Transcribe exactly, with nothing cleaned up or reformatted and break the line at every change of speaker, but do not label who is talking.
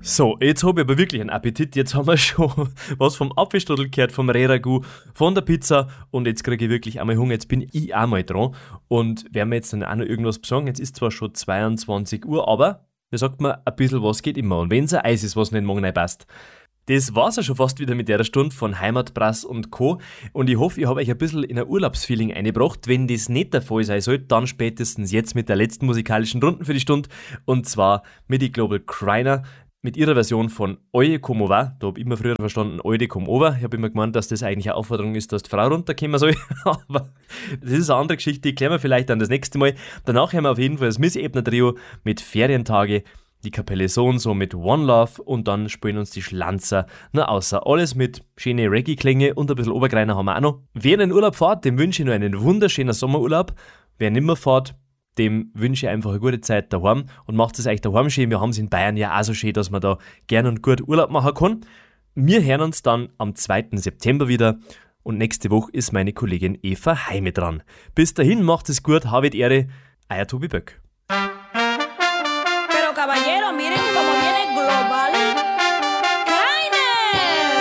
So, jetzt habe ich aber wirklich einen Appetit. Jetzt haben wir schon was vom Apfelstrudel gehört, vom Reh-Ragout, von der Pizza und jetzt kriege ich wirklich einmal Hunger. Jetzt bin ich auch mal dran und werden wir jetzt dann auch noch irgendwas besorgen. Jetzt ist zwar schon zweiundzwanzig Uhr, aber da sagt man, ein bisschen was geht immer. Und wenn es ein Eis ist, was nicht morgen reinpasst. Das war's ja schon fast wieder mit der Stunde von Heimatbrass und Co. Und ich hoffe, ich habe euch ein bisschen in ein Urlaubsfeeling eingebracht. Wenn das nicht der Fall sein soll, dann spätestens jetzt mit der letzten musikalischen Runde für die Stunde. Und zwar mit die Global Kreiner mit ihrer Version von Oje komm over. Da habe ich immer früher verstanden, Oje komm over. Ich habe immer gemeint, dass das eigentlich eine Aufforderung ist, dass die Frau runterkommen soll. Aber das ist eine andere Geschichte, die klären wir vielleicht dann das nächste Mal. Danach haben wir auf jeden Fall das Miss Ebner Trio mit Ferientage, die Kapelle so und so mit One Love und dann spielen uns die Schlanzer noch außer. Alles mit schöne Reggae-Klänge und ein bisschen Obergreiner haben wir auch noch. Wer in den Urlaub fährt, dem wünsche ich noch einen wunderschönen Sommerurlaub. Wer nimmer fährt, dem wünsche ich einfach eine gute Zeit daheim und macht es euch daheim schön. Wir haben es in Bayern ja auch so schön, dass man da gern und gut Urlaub machen kann. Wir hören uns dann am zweiten September wieder und nächste Woche ist meine Kollegin Eva Heime dran. Bis dahin, macht es gut, habet Ehre, euer Tobi Böck.
Caballero, miren cómo viene global.